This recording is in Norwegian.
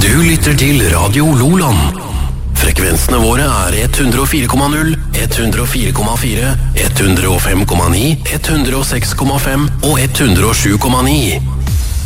Du lytter til Radio Loland. Frekvensene våre er 104,0, 104,4, 105,9, 106,5 og 107,9.